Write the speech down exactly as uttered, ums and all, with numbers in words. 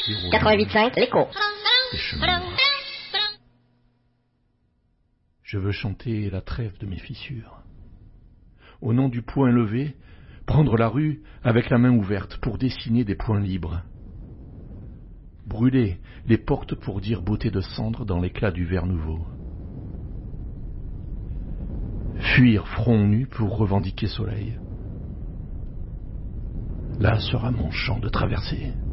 quatre-vingt-huit virgule cinq, l'écho. Des chemins. Je veux chanter la trêve de mes fissures. Au nom du poing levé, prendre la rue avec la main ouverte pour dessiner des points libres. Brûler les portes pour dire beauté de cendre dans l'éclat du verre nouveau. Fuir front nu pour revendiquer soleil. Là sera mon champ de traversée.